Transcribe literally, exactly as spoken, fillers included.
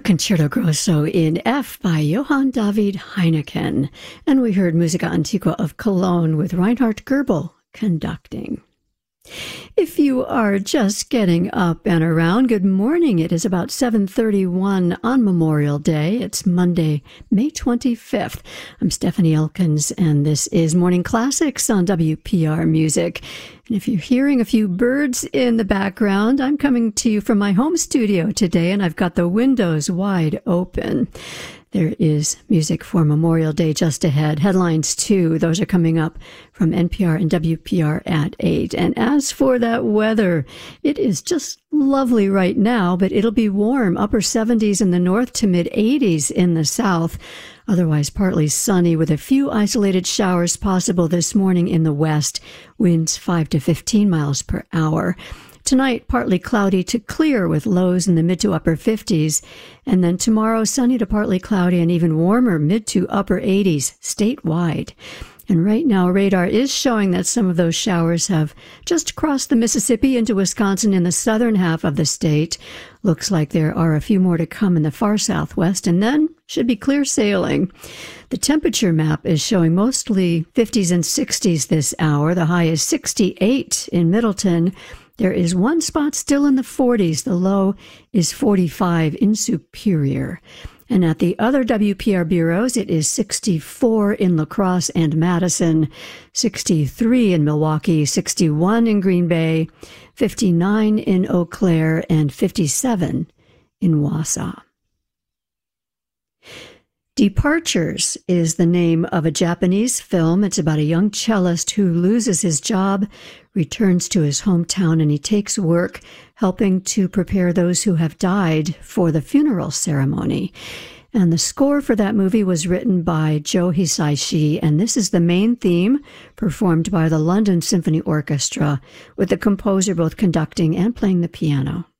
Concerto Grosso in F by Johann David Heineken. And we heard Musica Antiqua of Cologne with Reinhard Goebel conducting. If you are just getting up and around, good morning. It is about seven thirty-one on Memorial Day. It's Monday, May twenty-fifth. I'm Stephanie Elkins, and this is Morning Classics on W P R Music. And if you're hearing a few birds in the background, I'm coming to you from my home studio today, and I've got the windows wide open. There is music for Memorial Day just ahead. Headlines, too. Those are coming up from N P R and W P R at eight. And as for that weather, it is just lovely right now, but it'll be warm, upper seventies in the north to mid eighties in the south. Otherwise, partly sunny with a few isolated showers possible this morning in the west. Winds five to fifteen miles per hour. Tonight, partly cloudy to clear with lows in the mid to upper fifties. And then tomorrow, sunny to partly cloudy and even warmer, mid to upper eighties statewide. And right now, radar is showing that some of those showers have just crossed the Mississippi into Wisconsin in the southern half of the state. Looks like there are a few more to come in the far southwest, and then should be clear sailing. The temperature map is showing mostly fifties and sixties this hour. The high is sixty-eight in Middleton. There is one spot still in the forties. The low is forty-five in Superior. And at the other W P R bureaus, it is sixty-four in La Crosse and Madison, sixty-three in Milwaukee, sixty-one in Green Bay, fifty-nine in Eau Claire, and fifty-seven in Wausau. Departures is the name of a Japanese film. It's about a young cellist who loses his job, returns to his hometown, and he takes work helping to prepare those who have died for the funeral ceremony. And the score for that movie was written by Joe Hisaishi, and this is the main theme performed by the London Symphony Orchestra, with the composer both conducting and playing the piano.